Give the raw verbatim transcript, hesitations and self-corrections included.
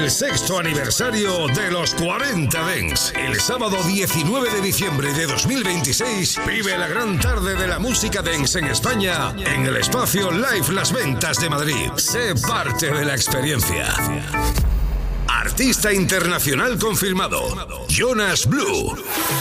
el sexto aniversario de los cuarenta Dents. El sábado diecinueve de diciembre de dos mil veintiséis vive la gran tarde de la música dance en España en el espacio Live Las Ventas de Madrid. Sé parte de la experiencia. Artista internacional confirmado, Jonas Blue.